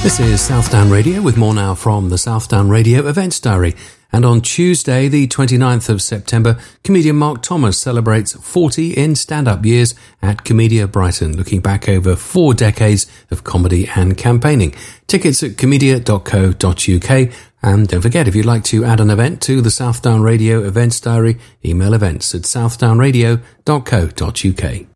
This is Southdown Radio with more now from the Southdown Radio Events Diary. And on Tuesday, the 29th of September, comedian Mark Thomas celebrates 40 in stand-up years at Comedia Brighton, looking back over 4 decades of comedy and campaigning. Tickets at comedia.co.uk. And don't forget, if you'd like to add an event to the Southdown Radio Events Diary, email events@southdownradio.co.uk.